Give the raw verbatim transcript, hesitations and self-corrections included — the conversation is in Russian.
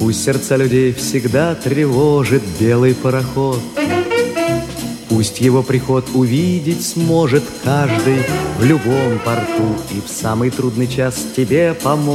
Пусть сердца людей всегда тревожит белый пароход. Пусть его приход увидеть сможет каждый в любом порту, и в самый трудный час тебе поможет.